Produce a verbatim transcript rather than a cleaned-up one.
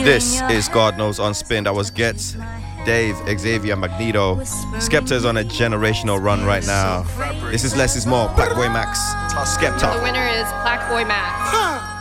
This is God Knows on Spin. That was Gets, Dave, Xavier, Magneto. Skepta is on a generational run right now. This is Less is More, Black Boy Max, Skepta. The winner is Black Boy Max.